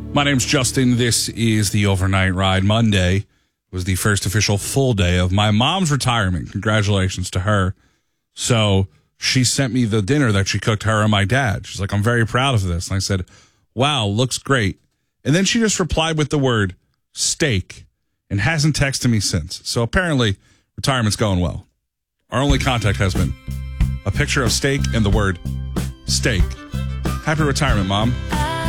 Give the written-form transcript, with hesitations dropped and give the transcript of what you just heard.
My name's Justin. This is the Overnight Ride. Monday was the first official full day of my mom's retirement. Congratulations to her. So she sent me the dinner that she cooked, her and my dad. She's like, I'm very proud of this. And I said, wow, looks great. And then she just replied with the word steak and hasn't texted me since. So apparently retirement's going well. Our only contact has been a picture of steak and the word steak. Happy retirement, Mom.